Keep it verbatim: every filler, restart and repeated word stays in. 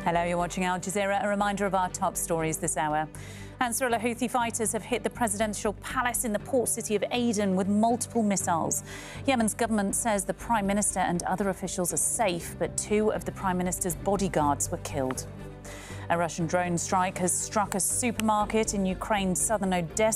Hello, you're watching Al Jazeera. A reminder of our top stories this hour. Ansarullah Houthi fighters have hit the presidential palace in the port city of Aden with multiple missiles. Yemen's government says the Prime Minister and other officials are safe, but two of the Prime Minister's bodyguards were killed. A Russian drone strike has struck a supermarket in Ukraine's southern Odessa.